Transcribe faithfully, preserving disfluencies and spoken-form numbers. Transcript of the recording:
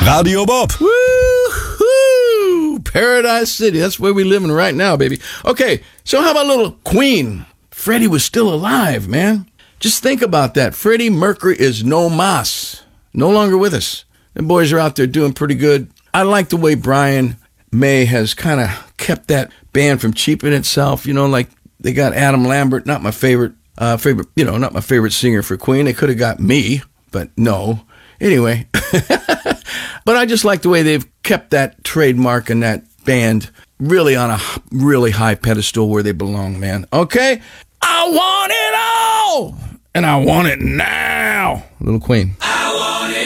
Radio Bob. Woo-hoo! Paradise City. That's where we're living right now, baby. Okay, so how about little Queen? Freddie was still alive, man. Just think about that. Freddie Mercury is no mas. No longer with us. The boys are out there doing pretty good. I like the way Brian May has kind of kept that band from cheaping itself. You know, like they got Adam Lambert, not my favorite, uh, favorite, you know, not my favorite singer for Queen. They could have got me, but no. Anyway, but I just like the way they've kept that trademark and that band really on a really high pedestal where they belong, man. Okay? I want it all! And I want it now. Little Queen. I want it